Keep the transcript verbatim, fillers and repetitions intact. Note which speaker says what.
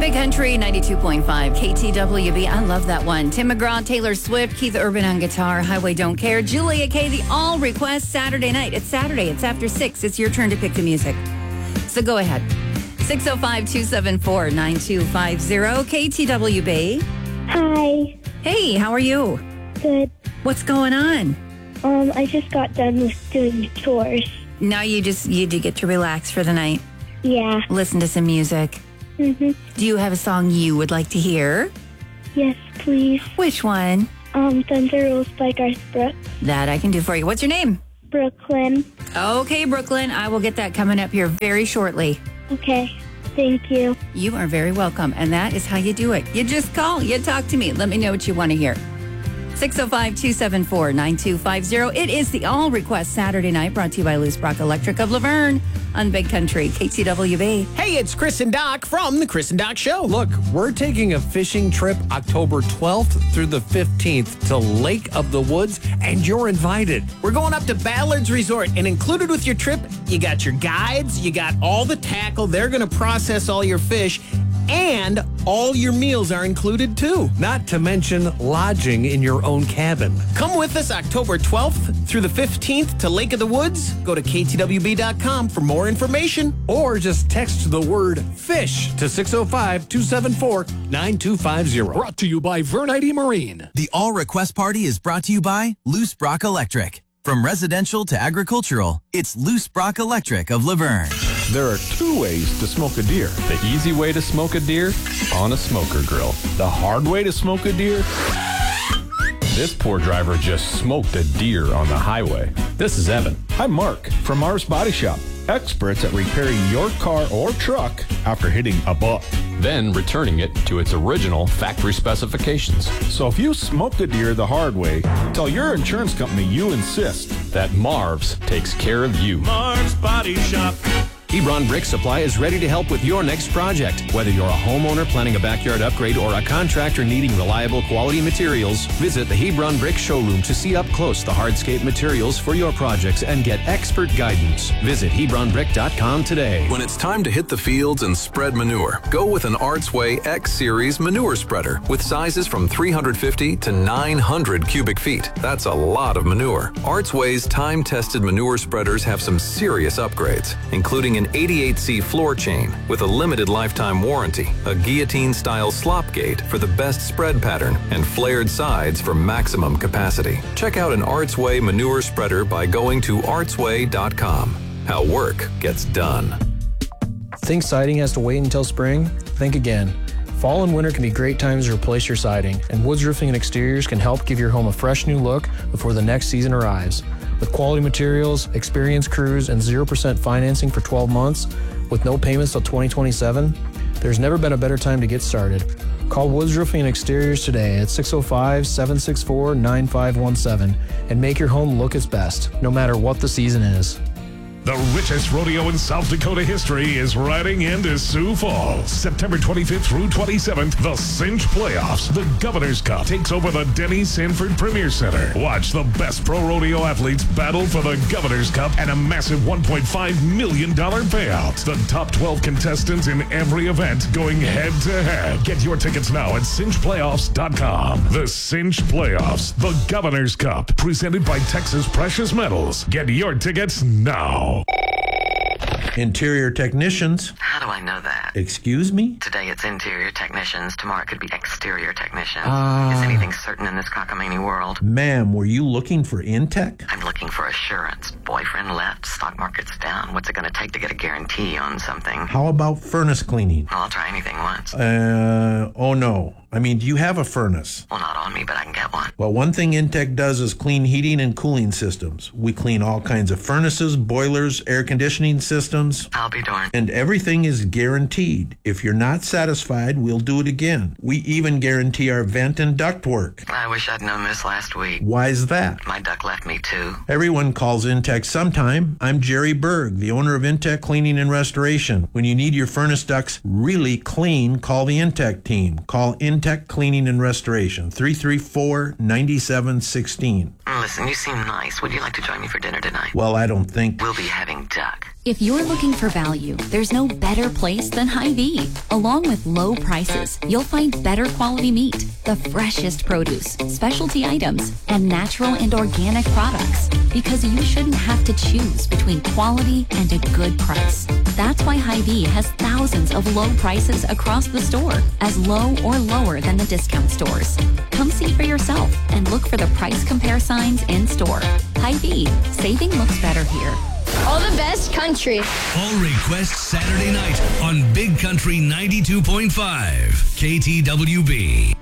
Speaker 1: Big Country ninety-two point five K T W B. I love that one. Tim McGraw, Taylor Swift, Keith Urban on guitar, Highway Don't Care, Julia K, the all request Saturday night. It's Saturday. It's after six. It's your turn to pick the music. So go ahead. six oh five, two seven four, nine two five zero K T W B.
Speaker 2: Hi.
Speaker 1: Hey, how are you?
Speaker 2: Good.
Speaker 1: What's going on?
Speaker 2: Um, I just got done with doing chores.
Speaker 1: Now you just you do get to relax for the night.
Speaker 2: Yeah.
Speaker 1: Listen to some music.
Speaker 2: Mhm.
Speaker 1: Do you have a song you would like to hear?
Speaker 2: Yes, please.
Speaker 1: Which one?
Speaker 2: Um, Thunder Rolls by Garth Brooks.
Speaker 1: That I can do for you. What's your name?
Speaker 2: Brooklyn.
Speaker 1: Okay, Brooklyn. I will get that coming up here very shortly.
Speaker 2: Okay. Thank you.
Speaker 1: You are very welcome. And that is how you do it. You just call. You talk to me. Let me know what you want to hear. six oh five, two seven four, nine two five zero. It is the All Request Saturday night brought to you by Loose Brock Electric of Laverne on Big Country, K T W B.
Speaker 3: Hey, it's Chris and Doc from The Chris and Doc Show.
Speaker 4: Look, we're taking a fishing trip October twelfth through the fifteenth to Lake of the Woods, and you're invited.
Speaker 3: We're going up to Ballard's Resort, and included with your trip, you got your guides, you got all the tackle. They're going to process all your fish, and all your meals are included too.
Speaker 4: Not to mention lodging in your own cabin.
Speaker 3: Come with us October twelfth through the fifteenth to Lake of the Woods. Go to K T W B dot com for more information.
Speaker 4: Or just text the word FISH to six oh five, two seven four, nine two five zero.
Speaker 5: Brought to you by Vernite Marine.
Speaker 6: The All Request Party is brought to you by Loose Brock Electric. From residential to agricultural, it's Loose Brock Electric of Laverne.
Speaker 5: There are two ways to smoke a deer. The easy way to smoke a deer, on a smoker grill. The hard way to smoke a deer, this poor driver just smoked a deer on the highway. This is Evan. I'm Mark from Mars Body Shop. Experts at repairing your car or truck after hitting a buck, then returning it to its original factory specifications. So if you smoked a deer the hard way, tell your insurance company you insist that Marv's takes care of you.
Speaker 7: Mars Body Shop.
Speaker 8: Hebron Brick Supply is ready to help with your next project. Whether you're a homeowner planning a backyard upgrade or a contractor needing reliable quality materials, visit the Hebron Brick Showroom to see up close the hardscape materials for your projects and get expert guidance. Visit Hebron Brick dot com today.
Speaker 9: When it's time to hit the fields and spread manure, go with an Artsway X Series manure spreader with sizes from three hundred fifty to nine hundred cubic feet. That's a lot of manure. Artsway's time-tested manure spreaders have some serious upgrades, including an eighty-eight C floor chain with a limited lifetime warranty, a guillotine-style slop gate for the best spread pattern, and flared sides for maximum capacity. Check out an Artsway manure spreader by going to artsway dot com. How work gets done.
Speaker 10: Think siding has to wait until spring? Think again. Fall and winter can be great times to replace your siding, and Woods Roofing and Exteriors can help give your home a fresh new look before the next season arrives. With quality materials, experienced crews, and zero percent financing for twelve months, with no payments till twenty twenty-seven, there's never been a better time to get started. Call Woods Roofing and Exteriors today at six oh five, seven six four, nine five one seven and make your home look its best, no matter what the season is.
Speaker 7: The richest rodeo in South Dakota history is riding into Sioux Falls. September twenty-fifth through twenty-seventh, the Cinch Playoffs. The Governor's Cup takes over the Denny Sanford Premier Center. Watch the best pro rodeo athletes battle for the Governor's Cup and a massive one point five million dollars payout. The top twelve contestants in every event going head to head. Get your tickets now at cinch playoffs dot com. The Cinch Playoffs, the Governor's Cup, presented by Texas Precious Metals. Get your tickets now.
Speaker 11: Interior technicians.
Speaker 12: How do I know that?
Speaker 11: Excuse me?
Speaker 12: Today it's interior technicians. Tomorrow it could be exterior technicians.
Speaker 11: Uh,
Speaker 12: Is anything certain in this cockamamie world?
Speaker 11: Ma'am, were you looking for Intech?
Speaker 12: I'm looking for assurance. Boyfriend left, stock market's down. What's it going to take to get a guarantee on something?
Speaker 11: How about furnace cleaning?
Speaker 12: Well, I'll try anything once.
Speaker 11: Uh, oh no. I mean, do you have a furnace?
Speaker 12: Well, not on me, but I can get one.
Speaker 11: Well, one thing Intech does is clean heating and cooling systems. We clean all kinds of furnaces, boilers, air conditioning systems.
Speaker 12: I'll be darned.
Speaker 11: And everything is guaranteed. If you're not satisfied, we'll do it again. We even guarantee our vent and duct work.
Speaker 12: I wish I'd known this last week.
Speaker 11: Why's that?
Speaker 12: My duck left me too.
Speaker 11: Everyone calls Intech sometime. I'm Jerry Berg, the owner of Intech Cleaning and Restoration. When you need your furnace ducts really clean, call the Intech team. Call Intech Cleaning and Restoration, three three four, nine seven one six.
Speaker 12: Listen, you seem nice. Would you like to join me for dinner tonight?
Speaker 11: Well, I don't think.
Speaker 12: We'll be having duck.
Speaker 13: If you're looking for value, there's no better place than Hy-Vee. Along with low prices, you'll find better quality meat, the freshest produce, specialty items, and natural and organic products. Because you shouldn't have to choose between quality and a good price. That's why Hy-Vee has thousands of low prices across the store, as low or lower than the discount stores. Come see for yourself and look for the price compare signs in store. Hy-Vee, saving looks better here.
Speaker 14: All the best country.
Speaker 15: All requests Saturday night on Big Country ninety-two point five K T W B.